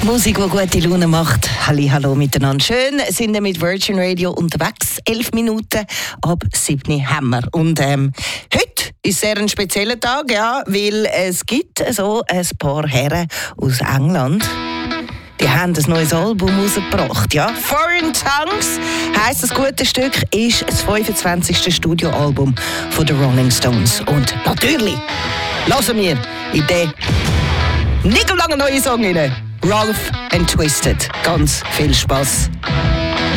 Musik, die gute Laune macht. Hallo miteinander. Schön sind wir mit Virgin Radio unterwegs. 11 Minuten ab 7 haben wir. Und heute ist sehr ein spezieller Tag, ja, weil es gibt so ein paar Herren aus England. Die haben ein neues Album rausgebracht, ja. Foreign Tongues heisst das gute Stück, ist das 25. Studioalbum von den Rolling Stones. Und natürlich hören wir in den nicht so lange neuen Song rein. Ralph and Twisted. Ganz viel Spaß.